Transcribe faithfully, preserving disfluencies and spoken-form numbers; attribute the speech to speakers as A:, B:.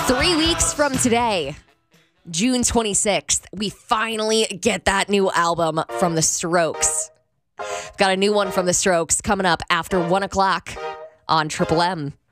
A: Three weeks from today, June twenty-sixth, we finally get that new album from The Strokes. Got a new one from The Strokes coming up after one o'clock on Triple M.